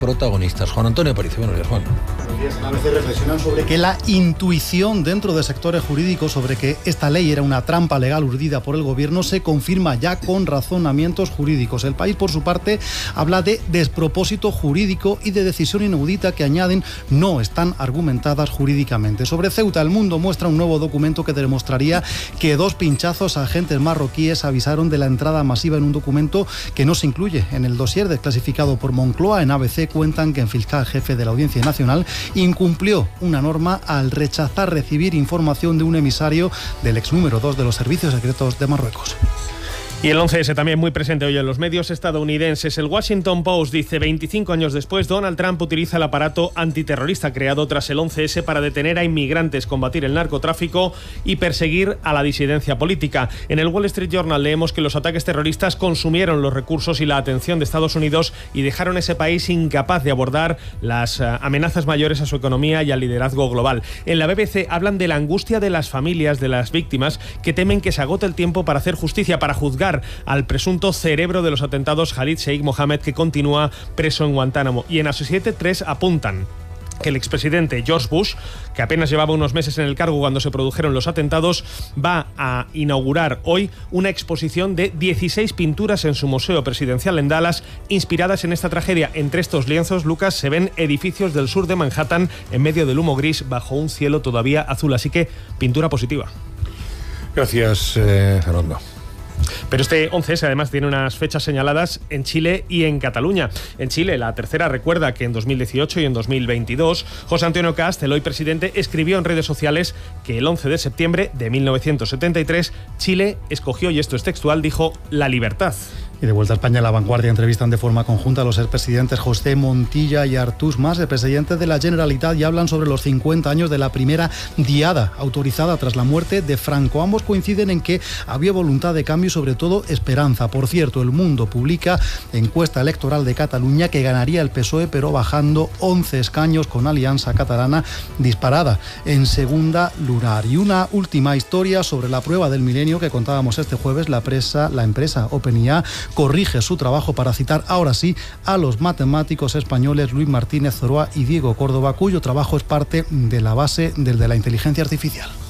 Protagonistas. Juan Antonio Aparicio. Buenos días, Juan. Buenos días. A veces reflexionan sobre que la intuición dentro de sectores jurídicos sobre que esta ley era una trampa legal urdida por el gobierno se confirma ya con razonamientos jurídicos. El País, por su parte, habla de despropósito jurídico y de decisión inaudita que añaden no están argumentadas jurídicamente. Sobre Ceuta, El Mundo muestra un nuevo documento que demostraría que 2 pinchazos a agentes marroquíes avisaron de la entrada masiva en un documento que no se incluye en el dossier desclasificado por Moncloa. En ABC cuentan que el fiscal jefe de la Audiencia Nacional incumplió una norma al rechazar recibir información de un emisario del ex número 2 de los servicios secretos de Marruecos. Y el 11S también muy presente hoy en los medios estadounidenses. El Washington Post dice: 25 años después, Donald Trump utiliza el aparato antiterrorista creado tras el 11S para detener a inmigrantes, combatir el narcotráfico y perseguir a la disidencia política. En el Wall Street Journal leemos que los ataques terroristas consumieron los recursos y la atención de Estados Unidos y dejaron ese país incapaz de abordar las amenazas mayores a su economía y al liderazgo global. En la BBC hablan de la angustia de las familias de las víctimas que temen que se agote el tiempo para hacer justicia, para juzgar al presunto cerebro de los atentados, Khalid Sheikh Mohammed, que continúa preso en Guantánamo. Y en Associated Press apuntan que el expresidente George Bush, que apenas llevaba unos meses en el cargo cuando se produjeron los atentados, va a inaugurar hoy una exposición de 16 pinturas en su museo presidencial en Dallas, inspiradas en esta tragedia. Entre estos lienzos, Lucas, se ven edificios del sur de Manhattan en medio del humo gris bajo un cielo todavía azul. Así que pintura positiva. Gracias, Fernando. Pero este 11S además tiene unas fechas señaladas en Chile y en Cataluña. En Chile, la tercera recuerda que en 2018 y en 2022, José Antonio Cast, el hoy presidente, escribió en redes sociales que el 11 de septiembre de 1973 Chile escogió, y esto es textual, dijo: la libertad. Y de vuelta a España, La Vanguardia entrevistan de forma conjunta a los expresidentes José Montilla y Artús Mas, el presidente de la Generalitat, y hablan sobre los 50 años de la primera diada autorizada tras la muerte de Franco. Ambos coinciden en que había voluntad de cambio y sobre todo esperanza. Por cierto, El Mundo publica encuesta electoral de Cataluña que ganaría el PSOE, pero bajando 11 escaños, con Alianza Catalana disparada en segunda lugar. Y una última historia sobre la prueba del milenio que contábamos este jueves. La empresa OpenAI corrige su trabajo para citar ahora sí a los matemáticos españoles Luis Martínez Zoroa y Diego Córdoba, cuyo trabajo es parte de la base del de la inteligencia artificial.